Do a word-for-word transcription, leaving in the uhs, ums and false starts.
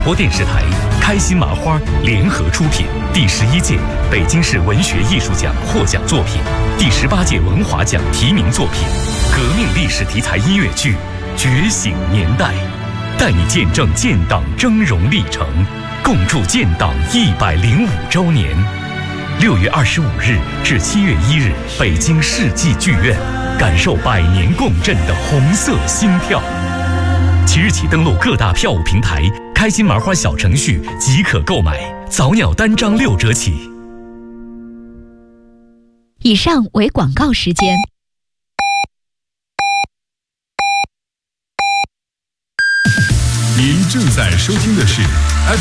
播电视台、开心麻花联合出品，第十一届北京市文学艺术奖获奖作品，第十八届文华奖提名作品，革命历史题材音乐剧《觉醒年代》，带你见证建党峥嵘历程，共筑建党一百零五周年。六月二十五日至七月一日，北京世纪剧院，感受百年共振的红色心跳。即日起登录各大票务平台，开心麻花小程序即可购买，早鸟单张六折起。 以上为广告时间。 您正在收听的是